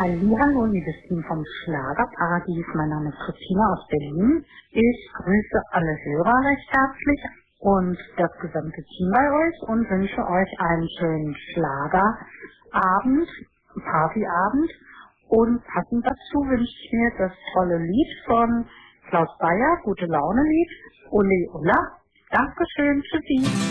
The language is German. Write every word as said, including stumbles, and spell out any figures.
Hallihallo, liebes Team vom Schlagerparadies. Mein Name ist Christina aus Berlin. Ich grüße alle Hörer recht herzlich und das gesamte Team bei euch und wünsche euch einen schönen Schlagerabend, Partyabend. Und passend dazu wünsche ich mir das tolle Lied von Klaus Bayer, Gute Laune Lied, Ole Ola. Dankeschön, tschüssi.